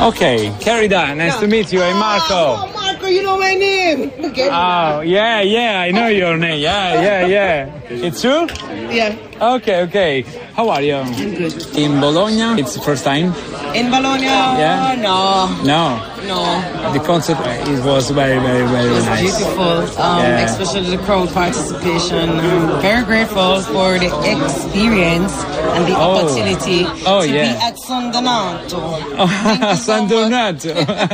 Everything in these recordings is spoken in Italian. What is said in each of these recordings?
Okay, Carida, nice to meet you. I'm Marco. Oh, Marco, you know my name. Okay. Oh, yeah, I know your name. Yeah. It's true? Yeah. Okay. How are you? I'm good. In Bologna, it's the first time? In Bologna? Yeah. No. The concert, it was very, very, very It was nice. beautiful, especially the crowd participation. I'm very grateful for the experience and the opportunity to be at San Donato. San Donato.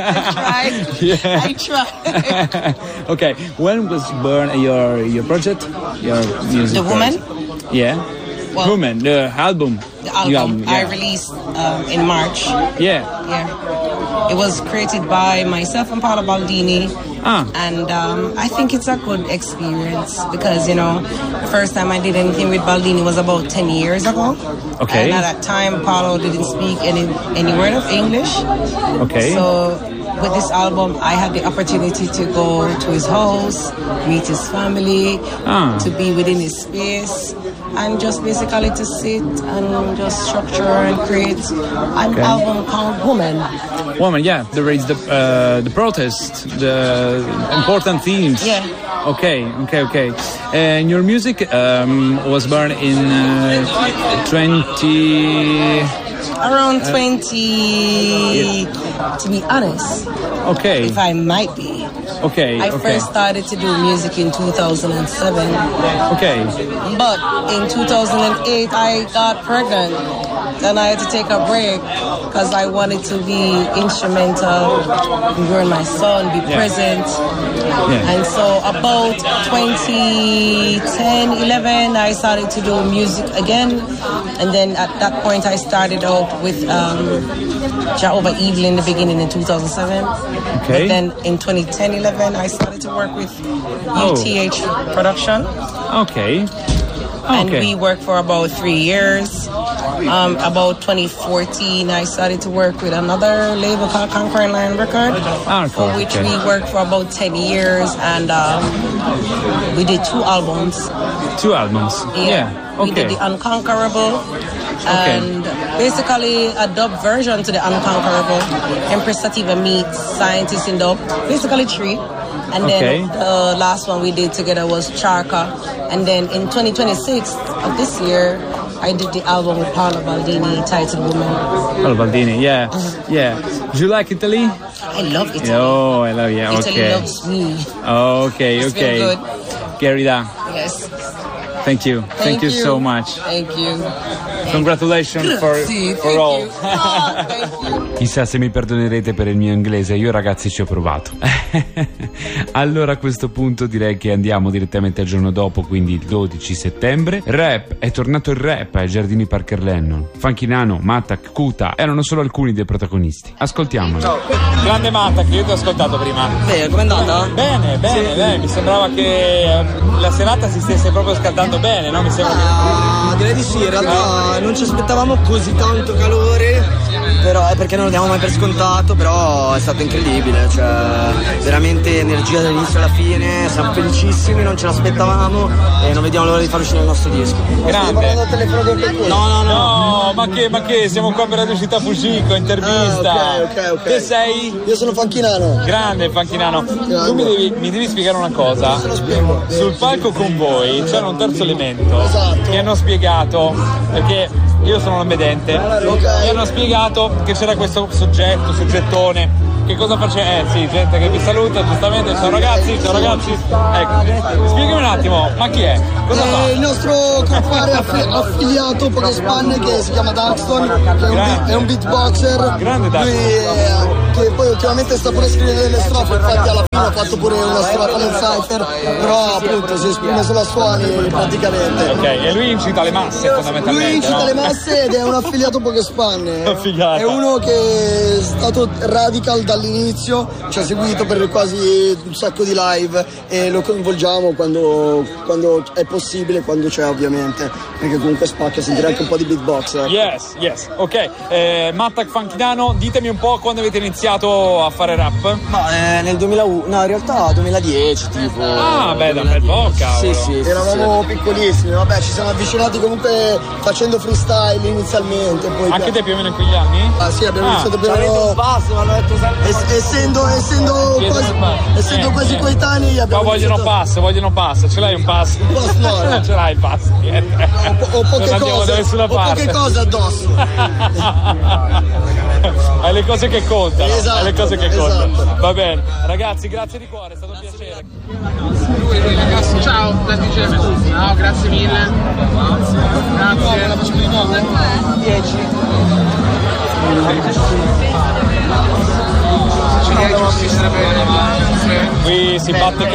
I tried. Okay, when was born your project? Your music The Woman? project? Yeah. Well, Woman, the album. The album Yeah. I released in March. Yeah. It was created by myself and Paolo Baldini. And I think it's a good experience because, you know, the first time I did anything with Baldini was about 10 years ago. Okay. And at that time, Paolo didn't speak any word of English. Okay. So with this album, I had the opportunity to go to his house, meet his family, to be within his space, and just basically to sit and just structure and create an album called Woman. Woman, yeah. There is the protest, the important themes. Yeah. Okay. And your music was born in 20... Around 20, to be honest. Okay. If I might be. Okay. I first started to do music in 2007. Okay. But in 2008, I got pregnant. Then I had to take a break because I wanted to be instrumental in growing my son, be present. Yeah. And so about 2010, 11, I started to do music again. And then at that point, I started out with Jehovah Evil in the beginning in 2007. Okay. But then in 2010, 11, I started to work with UTH Production. Okay. And we worked for about 3 years. About 2014, I started to work with another label called Conquering Lion Record, for which we worked for about 10 years, and we did 2 albums. 2 albums? Yeah. Okay. We did The Unconquerable, and basically a dub version to The Unconquerable. Empress Sativa meets Scientists in Dub, basically 3. And then the last one we did together was Charka. And then in 2026 of this year, I did the album with Paolo Baldini titled Woman. Paolo Baldini, yeah. Do you like Italy? I love Italy. Oh, I love you. Italy loves me. Okay. It's been good. Gerida. Yes. Thank you. Thank you so much. Thank you. Congratulations for all. Chissà se mi perdonerete per il mio inglese, io ragazzi ci ho provato. Allora a questo punto direi che andiamo direttamente al giorno dopo, quindi il 12 settembre. Rap, è tornato il rap ai Giardini Parker Lennon. Funky Nano, Matak, Kuta erano solo alcuni dei protagonisti. Ascoltiamoli. Ciao. Grande Matak, io ti ho ascoltato prima. Com'è andata? Bene, mi sembrava che la serata si stesse proprio scaldando bene, no? Mi sembra direi di sì, in realtà non ci aspettavamo così tanto calore, però è perché non lo diamo mai per scontato, però è stato incredibile, cioè veramente energia dall'inizio alla fine, siamo felicissimi, non ce l'aspettavamo e non vediamo l'ora di far uscire il nostro disco. Grande. No, ma che siamo qua per Radio Città Fucico, intervista. Ok. Che sei? Io sono Funky Nano. Grande Funky Nano. Tu mi devi spiegare una cosa. Sul palco con voi c'era un terzo elemento che hanno spiegato, perché io sono un vedente, mi hanno spiegato che c'era questo soggettone. Che cosa faceva? Sì, gente che vi saluta giustamente. Ciao ragazzi. Ecco, spiegami un attimo, ma chi è? Cosa fa? Il nostro compare affiliato poco spanne che si chiama Daxton, che è un beatboxer. Grande Daxton. Che poi ultimamente sta pure scrivendo delle strofe, infatti alla fine ha fatto pure una strofa nel cypher, però appunto si esprime solo a suoni praticamente. Ok, e lui incita le masse fondamentalmente. Lui incita le masse ed è un affiliato poco spanne. Affiliato. È uno che è stato radical dall'inizio, ci ha seguito per quasi un sacco di live e lo coinvolgiamo quando è possibile, quando c'è ovviamente, perché comunque spacca, sentire anche un po' di beatbox. Yes, ok. Mattak Funkidano, ditemi un po' quando avete iniziato a fare rap? Ma nel 2001, no, in realtà 2010 tipo. Ah, beh, da un bel po', cavolo. Sì, eravamo piccolissimi, vabbè, ci siamo avvicinati comunque facendo freestyle inizialmente. Poi anche te più o meno in quegli anni? Ah sì, abbiamo iniziato più o meno. Basso, hanno detto essendo quasi coetanei abbiamo. Ma vogliono pass, ce l'hai un pass? Un pass no. Non ce l'hai il pass. Ho poche cose addosso. Hai le cose che contano. Esatto. Va bene, ragazzi, grazie di cuore, è stato un piacere. Ragazzi, ciao, no, grazie mille. Grazie. La facciamo di nuovo? 10. Qui si batte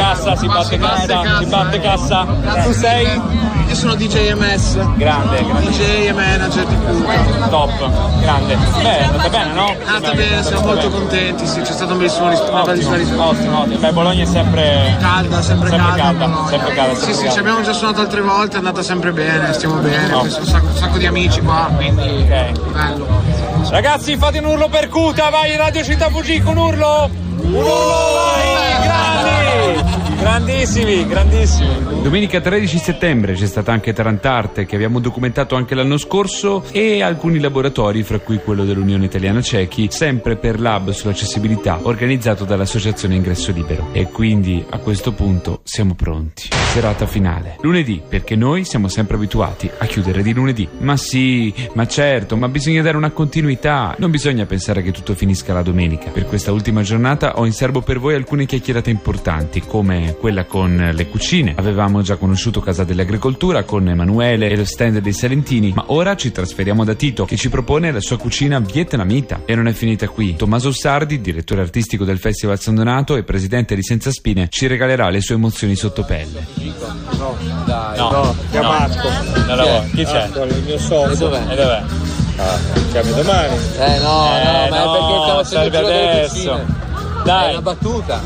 cassa. Tu sei? Io sono DJ MS. Grande. DJ e manager di tutto. Top, grande. Beh, è andata bene, no? È andata bene, siamo molto contenti, sì, c'è stato un bellissimo risposta. Ottimo. Beh, Bologna è sempre calda. Sempre calda. Sì, ci abbiamo già suonato altre volte, è andata sempre bene, stiamo bene, ho preso un sacco di amici qua, quindi bello. Ragazzi, fate un urlo per Cuta, vai Radio Città Fugico, un urlo, vai, grandi! Grandissimi. Domenica 13 settembre c'è stata anche Tarantarte, che abbiamo documentato anche l'anno scorso, e alcuni laboratori, fra cui quello dell'Unione Italiana Cechi, sempre per l'hub sull'accessibilità organizzato dall'Associazione Ingresso Libero. E quindi a questo punto siamo pronti. Serata finale. Lunedì, perché noi siamo sempre abituati a chiudere di lunedì. Ma sì, ma certo, ma bisogna dare una continuità. Non bisogna pensare che tutto finisca la domenica. Per questa ultima giornata ho in serbo per voi alcune chiacchierate importanti, come quella con le cucine. Avevamo già conosciuto Casa dell'Agricoltura con Emanuele e lo stand dei Salentini, ma ora ci trasferiamo da Tito, che ci propone la sua cucina vietnamita. E non è finita qui. Tommaso Sardi, direttore artistico del Festival San Donato e presidente di Senza Spine, ci regalerà le sue emozioni sotto pelle. No, Marco. Chi c'è? Il mio socio. E dov'è? Chiami domani. No, ma è perché stiamo serve adesso. Dai, è una battuta.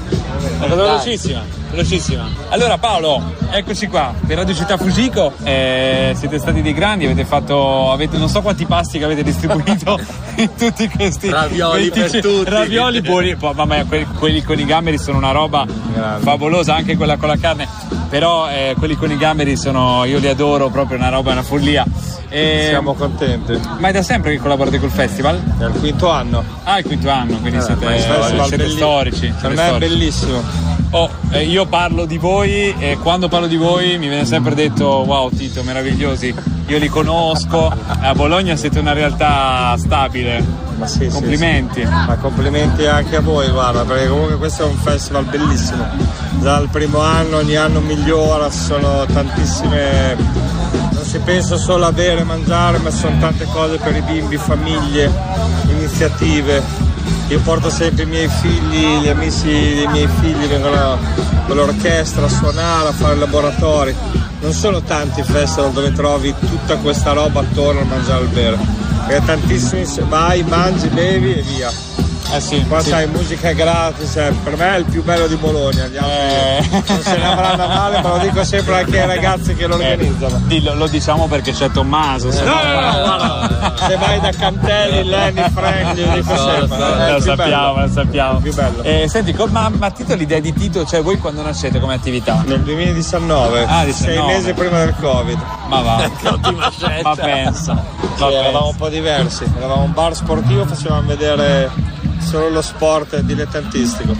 Velocissima. Allora Paolo, eccoci qua per Radio Città Fugico. Siete stati dei grandi, avete non so quanti pasti che avete distribuito in tutti questi ravioli per tutti. Ravioli buoni, mamma mia, quelli con i gamberi sono una roba favolosa, anche quella con la carne. Però quelli con i gamberi io li adoro, proprio una roba, una follia. Siamo contenti. Ma è da sempre che collaborate col festival? È il quinto anno. Ah, il quinto anno, quindi siete storici. Per me è bellissimo. Io parlo di voi e quando parlo di voi mi viene sempre detto: wow Tito, meravigliosi, io li conosco, a Bologna siete una realtà stabile. Ma sì, complimenti. Sì. Ma complimenti anche a voi, guarda, perché comunque questo è un festival bellissimo. Già il primo anno, ogni anno migliora, sono tantissime, non si pensa solo a bere e mangiare, ma sono tante cose per i bimbi, famiglie, iniziative. Io porto sempre i miei figli, gli amici dei miei figli vengono con l'orchestra a suonare, a fare laboratori. Non sono tanti festival dove trovi tutta questa roba attorno a mangiare e bere. Perché tantissimi, vai, mangi, bevi e via. Sì, qua sai, musica gratis, per me è il più bello di Bologna, gli altri non se ne avranno male, ma lo dico sempre anche ai ragazzi che lo organizzano. Lo diciamo perché c'è Tommaso. No, guarda, se vai da Cantelli, Lenny, Frank, io dico sempre. Lo sappiamo. Più bello. Senti, ma Tito, l'idea di Tito, cioè voi quando nascete come attività? Nel 2019, 6 mesi prima del Covid. Ma va, ma pensa. Eravamo un po' diversi, eravamo un bar sportivo, facevamo vedere solo lo sport dilettantistico.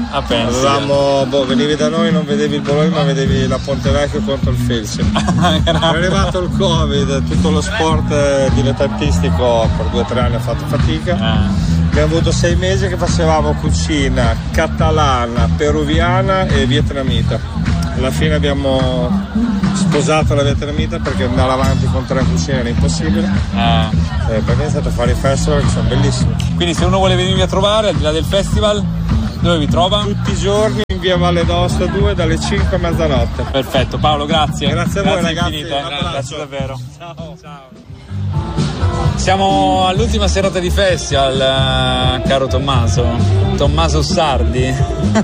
Venivi da noi, non vedevi il Bologna, ma vedevi la Ponte Vecchio contro il Felsi. È arrivato il Covid, tutto lo sport dilettantistico per 2 o 3 anni ha fatto fatica. Abbiamo avuto 6 mesi che facevamo cucina catalana, peruviana e vietnamita. Alla fine abbiamo sposato la vietnamita perché andare avanti con 3 cucine era impossibile. Per me è stato fare i festival che sono bellissimi. Quindi se uno vuole venirvi a trovare al di là del festival, dove vi trova? Tutti i giorni in via Valle d'Aosta 2 dalle 5 a mezzanotte. Perfetto, Paolo, grazie. Grazie a voi ragazzi. Grazie davvero. Ciao. Siamo all'ultima serata di festival, caro Tommaso Sardi.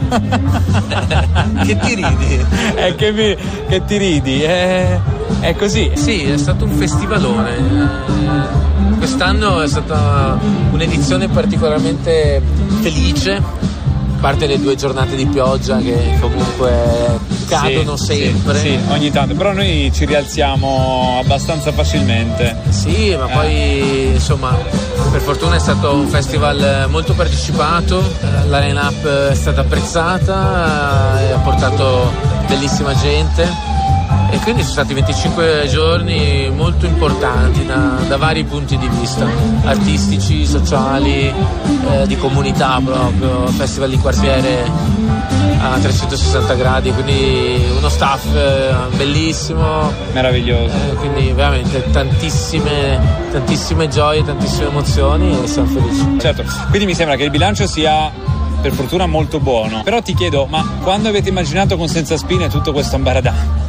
Che ti ridi? Che ti ridi? È così. Sì, è stato un festivalone. Quest'anno è stata un'edizione particolarmente felice, a parte le 2 giornate di pioggia che comunque cadono sempre. Sì, ogni tanto, però noi ci rialziamo abbastanza facilmente. Sì, ma poi insomma, per fortuna è stato un festival molto partecipato, la line-up è stata apprezzata e ha portato bellissima gente. E quindi sono stati 25 giorni molto importanti da vari punti di vista, artistici, sociali, di comunità proprio, festival di quartiere a 360 gradi, quindi uno staff bellissimo, meraviglioso, quindi veramente tantissime gioie, tantissime emozioni e siamo felici. Certo, quindi mi sembra che il bilancio sia per fortuna molto buono, però ti chiedo, ma quando avete immaginato con Senza Spine tutto questo ambaradà?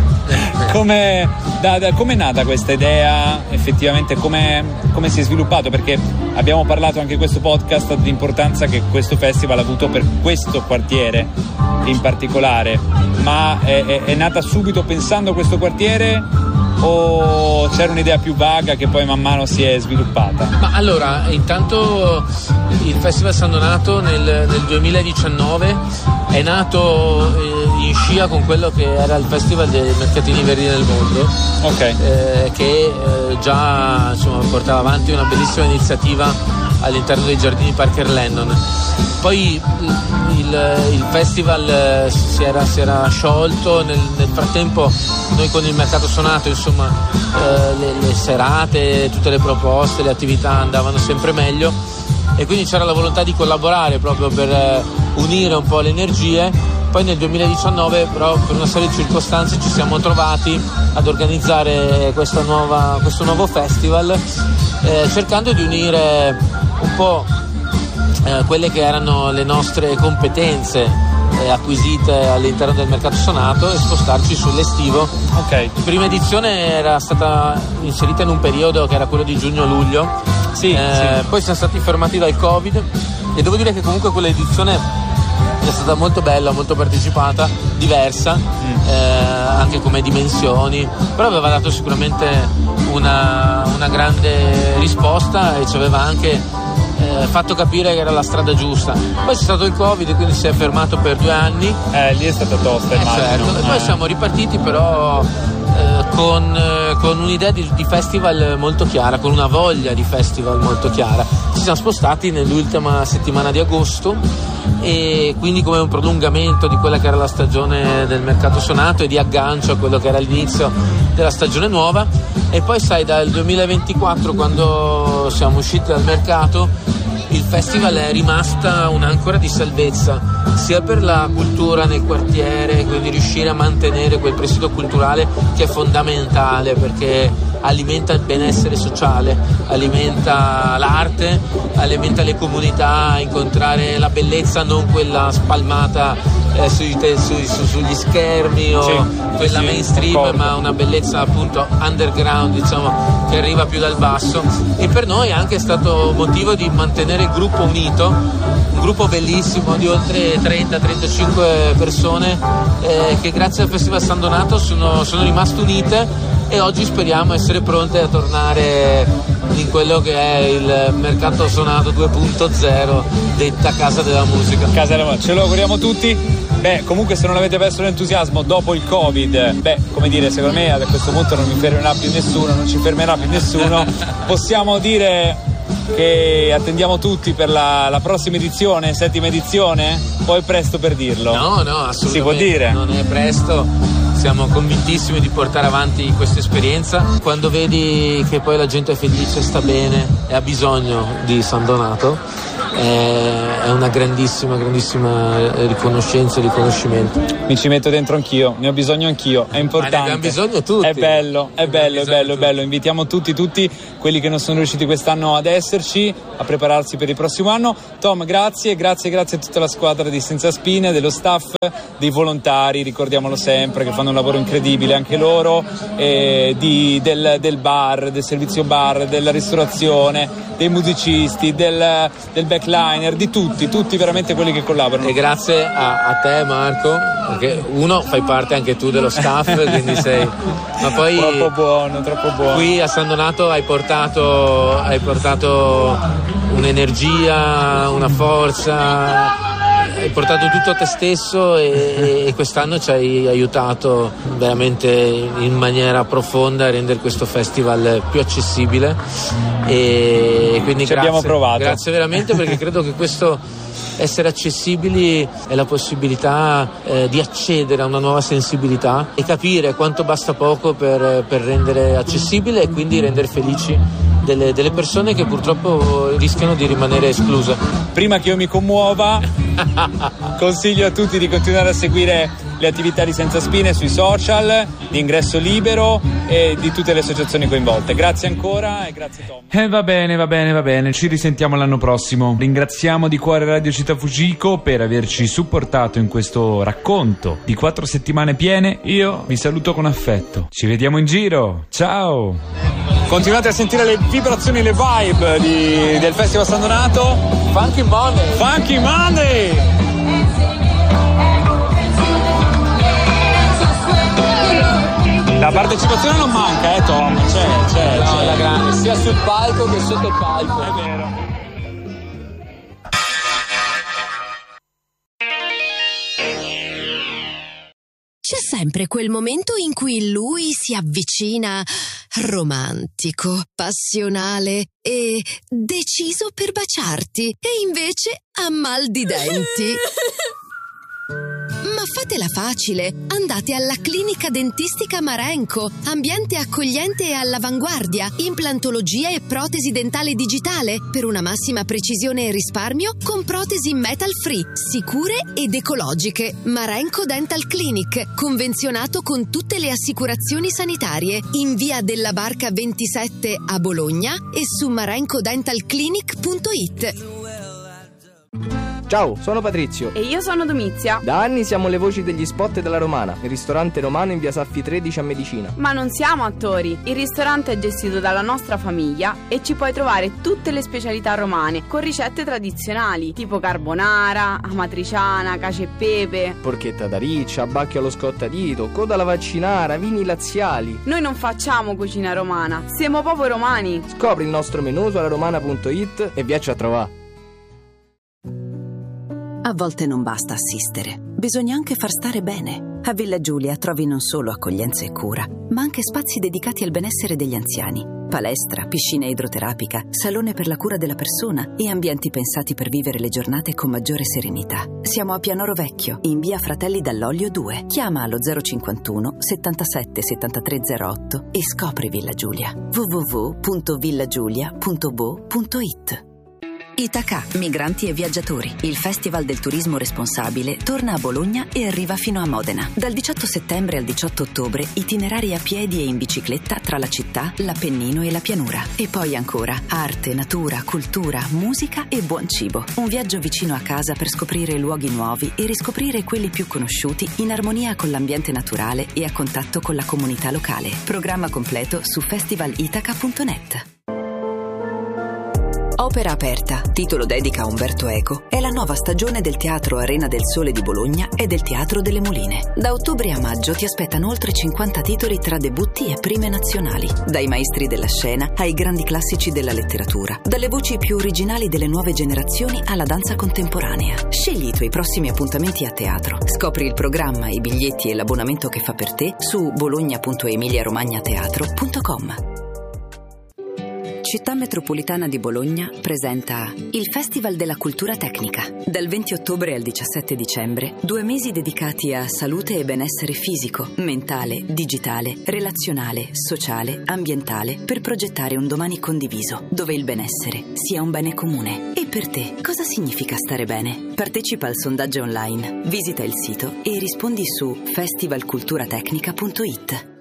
Come è nata questa idea, effettivamente come si è sviluppato? Perché abbiamo parlato anche in questo podcast dell'importanza che questo festival ha avuto per questo quartiere in particolare, ma è nata subito pensando a questo quartiere o c'era un'idea più vaga che poi man mano si è sviluppata? Ma allora, intanto il Festival San Donato nel 2019 è nato in scia con quello che era il Festival dei Mercatini Verdi nel Mondo, che già insomma, portava avanti una bellissima iniziativa all'interno dei giardini Parker Lennon. Poi il festival si era sciolto, nel frattempo noi con il Mercato Suonato insomma le serate, tutte le proposte, le attività andavano sempre meglio e quindi c'era la volontà di collaborare proprio per unire un po' le energie. Poi nel 2019 però per una serie di circostanze ci siamo trovati ad organizzare questo nuovo festival cercando di unire un po' quelle che erano le nostre competenze acquisite all'interno del Mercato Suonato e spostarci sull'estivo. La prima edizione era stata inserita in un periodo che era quello di giugno-luglio, poi siamo stati fermati dal Covid e devo dire che comunque quell'edizione è stata molto bella, molto partecipata, diversa anche come dimensioni, però aveva dato sicuramente una grande risposta e ci aveva anche fatto capire che era la strada giusta. Poi c'è stato il Covid, quindi si è fermato per 2 anni. Lì è stata tosta, immagino. Certo. E poi siamo ripartiti però con un'idea di festival molto chiara, con una voglia di festival molto chiara. Ci siamo spostati nell'ultima settimana di agosto e quindi come un prolungamento di quella che era la stagione del Mercato Suonato e di aggancio a quello che era l'inizio della stagione nuova. E poi sai, dal 2024, quando siamo usciti dal mercato, il festival è rimasta un'ancora di salvezza sia per la cultura nel quartiere, quindi riuscire a mantenere quel presidio culturale che è fondamentale perché alimenta il benessere sociale, alimenta l'arte, alimenta le comunità, incontrare la bellezza, non quella spalmata sugli schermi o quella mainstream, concordo, ma una bellezza appunto underground, diciamo, che arriva più dal basso. E per noi è anche stato motivo di mantenere il gruppo unito, un gruppo bellissimo di oltre 30-35 persone che grazie al Festival San Donato sono rimaste unite e oggi speriamo essere pronte a tornare in quello che è il Mercato Suonato 2.0, detta Casa della Musica. Ce lo auguriamo tutti. Comunque se non avete perso l'entusiasmo dopo il Covid, come dire, secondo me a questo punto non ci fermerà più nessuno. Possiamo dire che attendiamo tutti per la prossima edizione, 7ª edizione? Poi è presto per dirlo. No, assolutamente. Si può dire? Non è presto. Siamo convintissimi di portare avanti questa esperienza. Quando vedi che poi la gente è felice, sta bene e ha bisogno di San Donato, è una grandissima riconoscenza e riconoscimento. Mi ci metto dentro anch'io, ne ho bisogno anch'io, è importante. Ma ne abbiamo bisogno tutti. È bello. Invitiamo tutti quelli che non sono riusciti quest'anno ad esserci, a prepararsi per il prossimo anno. Tom, grazie a tutta la squadra di Senza Spine, dello staff, dei volontari, ricordiamolo sempre, che fanno un lavoro incredibile anche loro, del bar, del servizio bar, della ristorazione, dei musicisti, del backliner, di tutti veramente quelli che collaborano. E grazie a te, Marco, perché fai parte anche tu dello staff, quindi sei, ma poi troppo buono. Qui a San Donato hai portato un'energia, una forza, hai portato tutto a te stesso e quest'anno ci hai aiutato veramente in maniera profonda a rendere questo festival più accessibile, e quindi abbiamo provato. Grazie veramente, perché credo che questo essere accessibili è la possibilità di accedere a una nuova sensibilità e capire quanto basta poco per rendere accessibile e quindi rendere felici delle persone che purtroppo rischiano di rimanere escluse. Prima che io mi commuova, consiglio a tutti di continuare a seguire le attività di Senza Spine sui social, di Ingresso Libero e di tutte le associazioni coinvolte. Grazie ancora e grazie Tom. Va bene, ci risentiamo l'anno prossimo. Ringraziamo di cuore Radio Città Fujiko per averci supportato in questo racconto di 4 settimane piene. Io vi saluto con affetto. Ci vediamo in giro. Ciao! Continuate a sentire le vibrazioni, le vibe del Festival San Donato. Funky Monday! La partecipazione non manca, Tom, c'è. No, la grande, sia sul palco che sotto il palco. È vero. C'è sempre quel momento in cui lui si avvicina romantico, passionale e deciso per baciarti, e invece ha mal di denti. Ma fatela facile, andate alla clinica dentistica Marenco, ambiente accogliente e all'avanguardia, implantologia e protesi dentale digitale, per una massima precisione e risparmio con protesi metal free, sicure ed ecologiche. Marenco Dental Clinic, convenzionato con tutte le assicurazioni sanitarie, in via della Barca 27 a Bologna e su marencodentalclinic.it. Ciao, sono Patrizio. E io sono Domizia. Da anni siamo le voci degli spot della Romana, il ristorante romano in via Saffi 13 a Medicina. Ma non siamo attori. Il ristorante è gestito dalla nostra famiglia e ci puoi trovare tutte le specialità romane con ricette tradizionali tipo carbonara, amatriciana, cacio e pepe, porchetta da riccia, abbacchio allo scottadito, coda alla vaccinara, vini laziali. Noi non facciamo cucina romana, siamo proprio romani. Scopri il nostro menù su alaromana.it e viaci a trovare. A volte non basta assistere, bisogna anche far stare bene. A Villa Giulia trovi non solo accoglienza e cura, ma anche spazi dedicati al benessere degli anziani. Palestra, piscina idroterapica, salone per la cura della persona e ambienti pensati per vivere le giornate con maggiore serenità. Siamo a Pianoro Vecchio, in via Fratelli Dall'Olio 2. Chiama allo 051 77 7308 e scopri Villa Giulia. www.villagiulia.bo.it. Itaca, migranti e viaggiatori. Il Festival del Turismo Responsabile torna a Bologna e arriva fino a Modena. Dal 18 settembre al 18 ottobre, itinerari a piedi e in bicicletta tra la città, l'Appennino e la pianura. E poi ancora arte, natura, cultura, musica e buon cibo. Un viaggio vicino a casa per scoprire luoghi nuovi e riscoprire quelli più conosciuti in armonia con l'ambiente naturale e a contatto con la comunità locale. Programma completo su festivalitaca.net. Opera aperta, titolo dedica a Umberto Eco, è la nuova stagione del Teatro Arena del Sole di Bologna e del Teatro delle Moline. Da ottobre a maggio ti aspettano oltre 50 titoli tra debutti e prime nazionali, dai maestri della scena ai grandi classici della letteratura, dalle voci più originali delle nuove generazioni alla danza contemporanea. Scegli i tuoi prossimi appuntamenti a teatro. Scopri il programma, i biglietti e l'abbonamento che fa per te su bologna.emiliaromagnateatro.com. Città Metropolitana di Bologna presenta il Festival della Cultura Tecnica. Dal 20 ottobre al 17 dicembre, 2 mesi dedicati a salute e benessere fisico, mentale, digitale, relazionale, sociale, ambientale, per progettare un domani condiviso, dove il benessere sia un bene comune. E per te, cosa significa stare bene? Partecipa al sondaggio online, visita il sito e rispondi su festivalculturatecnica.it.